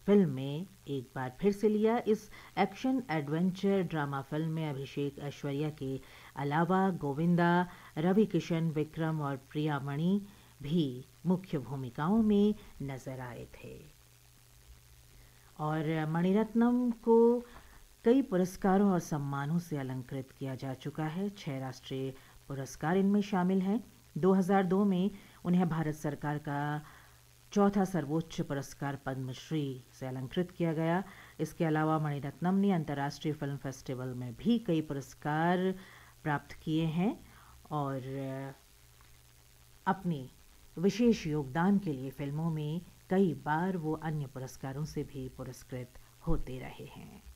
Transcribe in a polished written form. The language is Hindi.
फिल्म में एक बार फिर से लिया। इस एक्शन एडवेंचर ड्रामा फिल्म में अभिषेक ऐश्वर्या के अलावा गोविंदा, रवि किशन, विक्रम और प्रिया मणि भी मुख्य भूमिकाओं में नजर आए थे। और मणिरत्नम को कई पुरस्कारों और सम्मानों से अलंकृत किया जा चुका है। 6 राष्ट्रीय पुरस्कार इनमें शामिल हैं। 2002 में उन्हें भारत सरकार का चौथा सर्वोच्च पुरस्कार पद्मश्री से अलंकृत किया गया। इसके अलावा मणिरत्नम ने अंतर्राष्ट्रीय फिल्म फेस्टिवल में भी कई पुरस्कार प्राप्त किए हैं और अपने विशेष योगदान के लिए फिल्मों में कई बार वो अन्य पुरस्कारों से भी पुरस्कृत होते रहे हैं।